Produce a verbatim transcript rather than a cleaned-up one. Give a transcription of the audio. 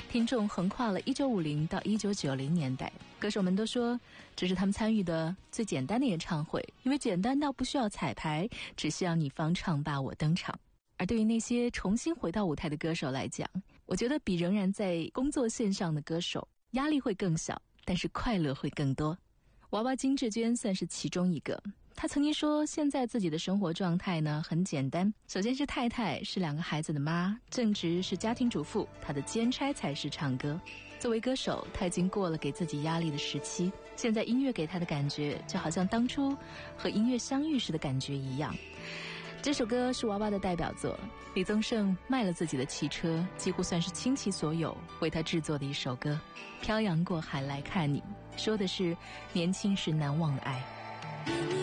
听众横跨了一九五零到一九九零年代，歌手们都说这是他们参与的最简单的演唱会，因为简单到不需要彩排，只需要你方唱罢我登场。而对于那些重新回到舞台的歌手来讲，我觉得比仍然在工作线上的歌手压力会更小，但是快乐会更多。娃娃金志娟算是其中一个。她曾经说，现在自己的生活状态呢很简单，首先是太太，是两个孩子的妈，正职是家庭主妇，她的兼差才是唱歌。作为歌手，她已经过了给自己压力的时期，现在音乐给她的感觉就好像当初和音乐相遇时的感觉一样。这首歌是娃娃的代表作，李宗盛卖了自己的汽车，几乎算是倾其所有为他制作的一首歌。漂洋过海来看你，说的是年轻时难忘的爱。